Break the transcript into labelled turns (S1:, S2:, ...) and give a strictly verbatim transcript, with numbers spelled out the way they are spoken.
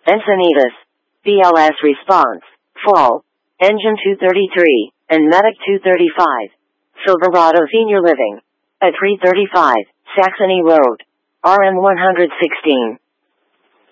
S1: Encinitas, B L S Response, Fall, Engine two thirty-three, and Medic two thirty-five. Silverado Senior Living, at three thirty-five, Saxony Road, R M one sixteen.